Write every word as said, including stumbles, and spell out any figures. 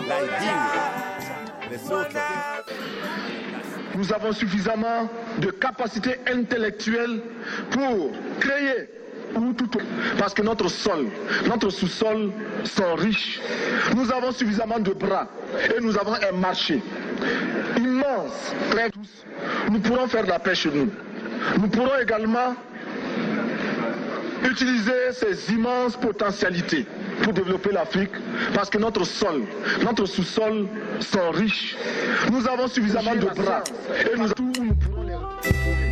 Nous avons suffisamment de capacités intellectuelles pour créer ou tout, parce que notre sol, notre sous-sol sont riches. Nous avons suffisamment de bras et nous avons un marché immense. Très tous, nous pourrons faire de la pêche chez nous. Nous pourrons également utiliser ces immenses potentialités pour développer l'Afrique, parce que notre sol, notre sous-sol sont riches. Nous avons suffisamment de bras et nous, nous pourrons les